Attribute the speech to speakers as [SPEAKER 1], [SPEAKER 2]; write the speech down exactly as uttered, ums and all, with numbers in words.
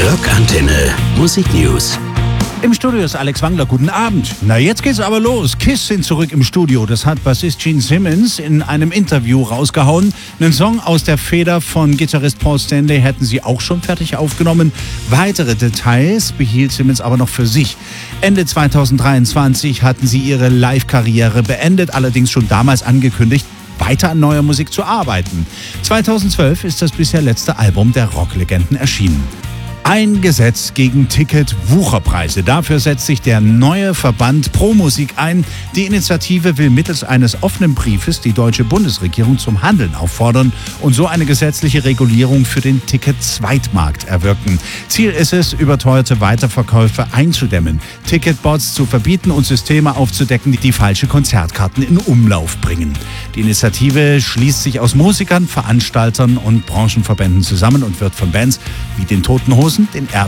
[SPEAKER 1] Rockantenne Musiknews.
[SPEAKER 2] Im Studio ist Alex Wangler. Guten Abend. Na, jetzt geht's aber los. Kiss sind zurück im Studio. Das hat Bassist Gene Simmons in einem Interview rausgehauen. Einen Song aus der Feder von Gitarrist Paul Stanley hätten sie auch schon fertig aufgenommen. Weitere Details behielt Simmons aber noch für sich. Ende zweitausenddreiundzwanzig hatten sie ihre Live-Karriere beendet, allerdings schon damals angekündigt, weiter an neuer Musik zu arbeiten. zweitausendzwölf ist das bisher letzte Album der Rocklegenden erschienen. Ein Gesetz gegen Ticket-Wucherpreise. Dafür setzt sich der neue Verband Pro Musik ein. Die Initiative will mittels eines offenen Briefes die deutsche Bundesregierung zum Handeln auffordern und so eine gesetzliche Regulierung für den Ticket-Zweitmarkt erwirken. Ziel ist es, überteuerte Weiterverkäufe einzudämmen, Ticketbots zu verbieten und Systeme aufzudecken, die falsche Konzertkarten in Umlauf bringen. Die Initiative schließt sich aus Musikern, Veranstaltern und Branchenverbänden zusammen und wird von Bands wie den Toten Hosen, den